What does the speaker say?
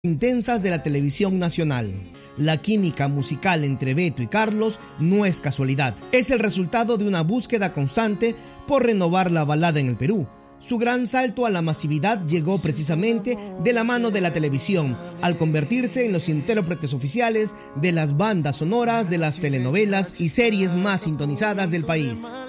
intensas de la televisión nacional. La química musical entre Beto y Carlos no es casualidad, es el resultado de una búsqueda constante por renovar la balada en el Perú. Su gran salto a la masividad llegó precisamente de la mano de la televisión, al convertirse en los intérpretes oficiales de las bandas sonoras de las telenovelas y series más sintonizadas del país.